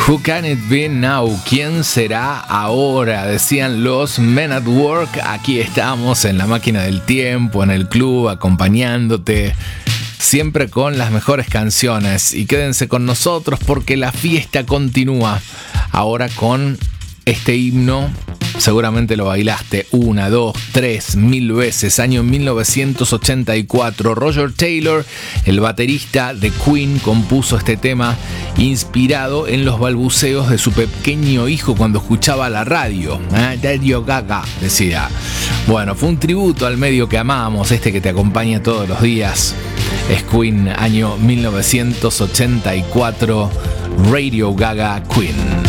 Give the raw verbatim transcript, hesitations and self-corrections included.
Who can it be now? ¿Quién será ahora? Decían los Men at Work. Aquí estamos en la máquina del tiempo, en el club, acompañándote, siempre con las mejores canciones. Y quédense con nosotros porque la fiesta continúa. Ahora con este himno. Seguramente lo bailaste una, dos, tres, mil veces. Año mil novecientos ochenta y cuatro. Roger Taylor, el baterista de Queen, compuso este tema inspirado en los balbuceos de su pequeño hijo cuando escuchaba la radio. ¿Eh? Radio Gaga, decía. Bueno, fue un tributo al medio que amamos, este que te acompaña todos los días. Es Queen, año mil novecientos ochenta y cuatro. Radio Gaga, Queen.